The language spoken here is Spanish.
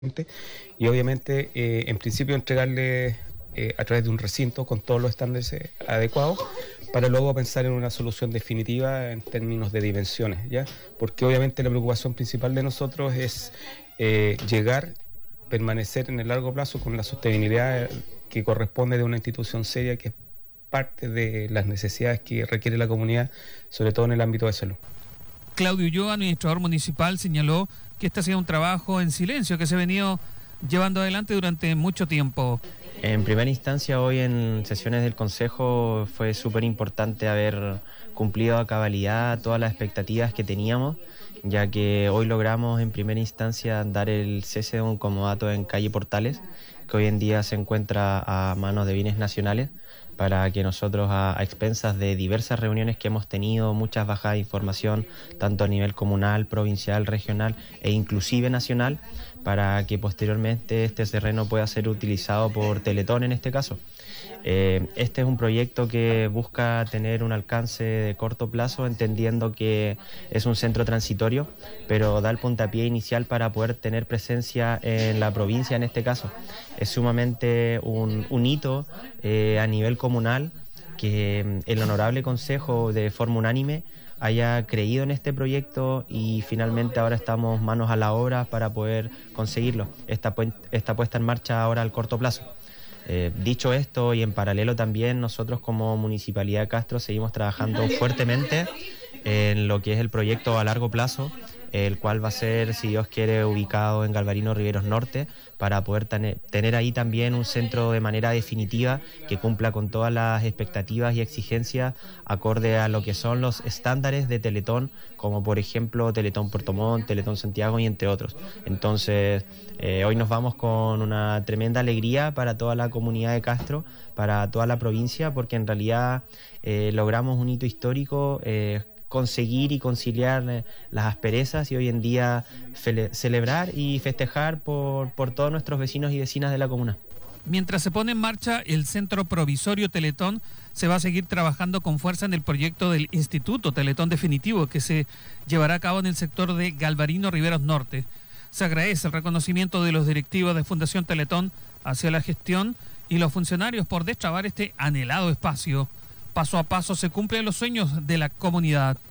y obviamente en principio entregarle a través de un recinto con todos los estándares adecuados para luego pensar en una solución definitiva en términos de dimensiones, ¿ya? Porque obviamente la preocupación principal de nosotros es llegar, permanecer en el largo plazo con la sostenibilidad que corresponde de una institución seria que es parte de las necesidades que requiere la comunidad, sobre todo en el ámbito de salud. Claudio Ulloa, administrador municipal, señaló que este ha sido un trabajo en silencio que se ha venido llevando adelante durante mucho tiempo. En primera instancia, hoy en sesiones del Consejo fue súper importante haber cumplido a cabalidad todas las expectativas que teníamos, ya que hoy logramos en primera instancia dar el cese de un comodato en calle Portales, que hoy en día se encuentra a manos de Bienes Nacionales, para que nosotros a expensas de diversas reuniones que hemos tenido, muchas bajadas de información, tanto a nivel comunal, provincial, regional e inclusive nacional, para que posteriormente este terreno pueda ser utilizado por Teletón en este caso. Este es un proyecto que busca tener un alcance de corto plazo, entendiendo que es un centro transitorio, pero da el puntapié inicial para poder tener presencia en la provincia en este caso. Es sumamente un hito a nivel comunal que el Honorable Consejo de forma unánime haya creído en este proyecto y finalmente ahora estamos manos a la obra para poder conseguirlo. Esta puesta en marcha ahora al corto plazo. Dicho esto, y en paralelo también, nosotros como Municipalidad de Castro seguimos trabajando fuertemente en lo que es el proyecto a largo plazo, el cual va a ser, si Dios quiere, ubicado en Galvarino Riveros Norte, para poder tener ahí también un centro de manera definitiva que cumpla con todas las expectativas y exigencias acorde a lo que son los estándares de Teletón, como por ejemplo Teletón Puerto Montt, Teletón Santiago y entre otros. Entonces, hoy nos vamos con una tremenda alegría para toda la comunidad de Castro, para toda la provincia, porque en realidad logramos un hito histórico, conseguir y conciliar las asperezas y hoy en día celebrar y festejar por todos nuestros vecinos y vecinas de la comuna. Mientras se pone en marcha el Centro Provisorio Teletón, se va a seguir trabajando con fuerza en el proyecto del Instituto Teletón Definitivo, que se llevará a cabo en el sector de Galvarino Riveros Norte. Se agradece el reconocimiento de los directivos de Fundación Teletón hacia la gestión y los funcionarios por destrabar este anhelado espacio. Paso a paso se cumplen los sueños de la comunidad.